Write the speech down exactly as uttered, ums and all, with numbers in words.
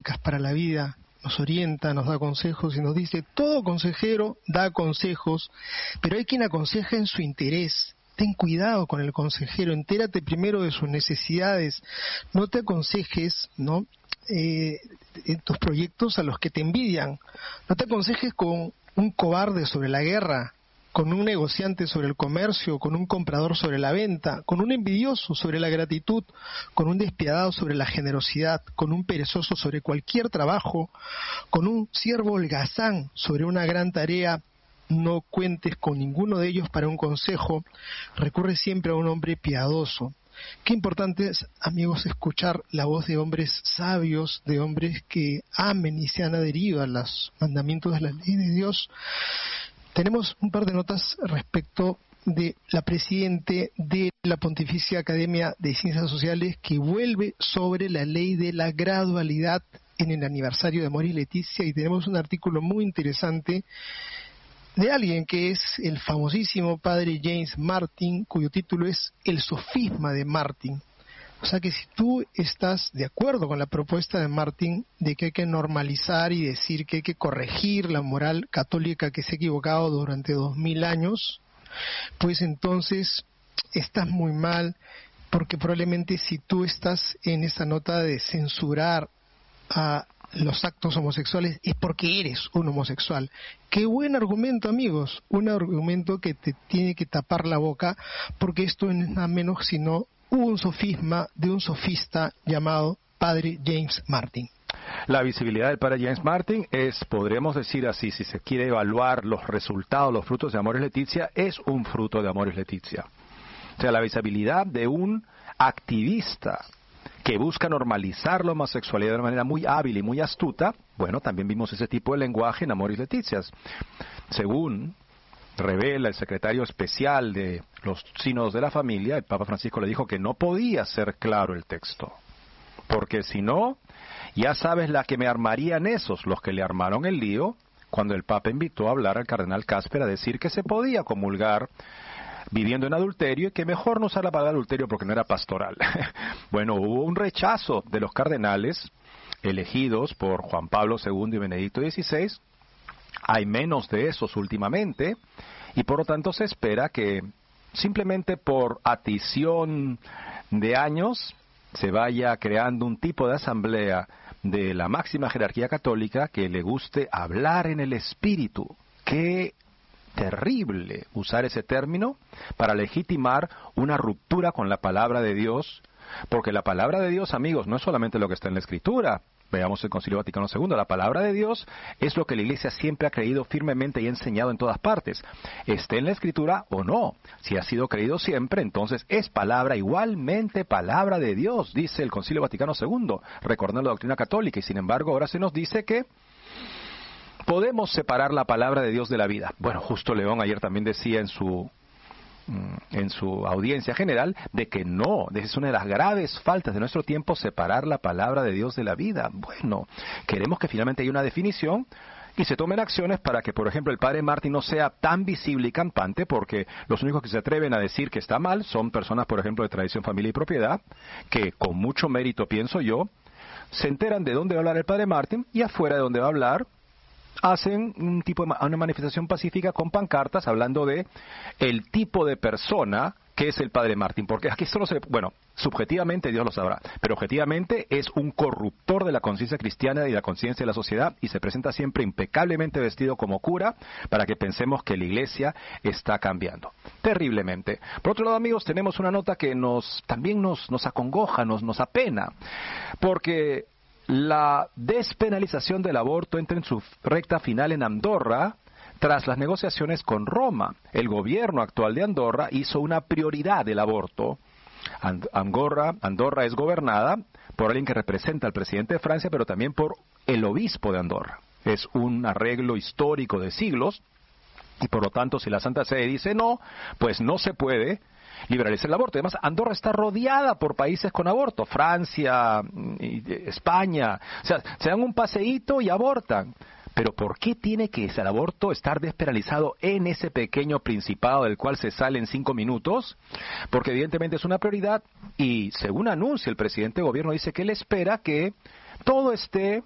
para la vida, nos orienta, nos da consejos y nos dice, todo consejero da consejos, pero hay quien aconseja en su interés. Ten cuidado con el consejero, entérate primero de sus necesidades, no te aconsejes, ¿no? Eh, en tus proyectos a los que te envidian, no te aconsejes con un cobarde sobre la guerra, con un negociante sobre el comercio, con un comprador sobre la venta, con un envidioso sobre la gratitud, con un despiadado sobre la generosidad, con un perezoso sobre cualquier trabajo, con un siervo holgazán sobre una gran tarea. No cuentes con ninguno de ellos para un consejo, recurre siempre a un hombre piadoso. Qué importante es, amigos, escuchar la voz de hombres sabios, de hombres que amen y se han adherido a los mandamientos de la ley de Dios. Tenemos un par de notas respecto de la presidente de la Pontificia Academia de Ciencias Sociales que vuelve sobre la ley de la gradualidad en el aniversario de Amoris Laetitia, y tenemos un artículo muy interesante de alguien que es el famosísimo padre James Martin, cuyo título es El sofisma de Martin. O sea que si tú estás de acuerdo con la propuesta de Martin de que hay que normalizar y decir que hay que corregir la moral católica que se ha equivocado durante dos mil años, pues entonces estás muy mal, porque probablemente si tú estás en esa nota de censurar a los actos homosexuales es porque eres un homosexual. Qué buen argumento, amigos, un argumento que te tiene que tapar la boca, porque esto no es nada menos sino un sofisma de un sofista llamado padre James Martin. La visibilidad del padre James Martin es, podríamos decir así, si se quiere evaluar los resultados, los frutos de Amoris Laetitia, es un fruto de Amoris Laetitia. O sea, la visibilidad de un activista que busca normalizar la homosexualidad de una manera muy hábil y muy astuta. Bueno, también vimos ese tipo de lenguaje en Amoris Laetitia. Según revela el secretario especial de los sínodos de la familia, el Papa Francisco le dijo que no podía ser claro el texto, porque si no, ya sabes la que me armarían esos, los que le armaron el lío, cuando el Papa invitó a hablar al cardenal Casper a decir que se podía comulgar viviendo en adulterio y que mejor no usar la palabra adulterio porque no era pastoral. Bueno, hubo un rechazo de los cardenales elegidos por Juan Pablo segundo y Benedicto dieciséis. Hay menos de esos últimamente y por lo tanto se espera que simplemente por atición de años se vaya creando un tipo de asamblea de la máxima jerarquía católica que le guste hablar en el espíritu. ¡Qué terrible usar ese término para legitimar una ruptura con la palabra de Dios! Porque la palabra de Dios, amigos, no es solamente lo que está en la Escritura. Veamos el Concilio Vaticano segundo. La palabra de Dios es lo que la Iglesia siempre ha creído firmemente y enseñado en todas partes. Esté en la Escritura o no. Si ha sido creído siempre, entonces es palabra, igualmente palabra de Dios, dice el Concilio Vaticano segundo, recordando la doctrina católica. Y sin embargo, ahora se nos dice que podemos separar la palabra de Dios de la vida. Bueno, Justo León ayer también decía en su en su audiencia general de que no, es una de las graves faltas de nuestro tiempo separar la palabra de Dios de la vida. Bueno, queremos que finalmente haya una definición y se tomen acciones para que, por ejemplo, el padre Martin no sea tan visible y campante, porque los únicos que se atreven a decir que está mal son personas, por ejemplo, de tradición, familia y propiedad, que con mucho mérito, pienso yo, se enteran de dónde va a hablar el padre Martin y afuera de dónde va a hablar hacen un tipo de una manifestación pacífica con pancartas hablando de el tipo de persona que es el padre Martin, porque aquí solo se, bueno, subjetivamente Dios lo sabrá, pero objetivamente es un corruptor de la conciencia cristiana y de la conciencia de la sociedad y se presenta siempre impecablemente vestido como cura para que pensemos que la Iglesia está cambiando terriblemente. Por otro lado, amigos, tenemos una nota que nos también nos, nos acongoja, nos, nos apena, porque la despenalización del aborto entra en su recta final en Andorra tras las negociaciones con Roma. El gobierno actual de Andorra hizo una prioridad del aborto. Andorra, Andorra es gobernada por alguien que representa al presidente de Francia, pero también por el obispo de Andorra. Es un arreglo histórico de siglos y por lo tanto si la Santa Sede dice no, pues no se puede liberalizar el aborto. Además, Andorra está rodeada por países con aborto, Francia, España, o sea, se dan un paseíto y abortan. Pero ¿por qué tiene que el aborto estar despenalizado en ese pequeño principado del cual se sale en cinco minutos? Porque evidentemente es una prioridad y según anuncia el presidente de gobierno dice que él espera que todo esté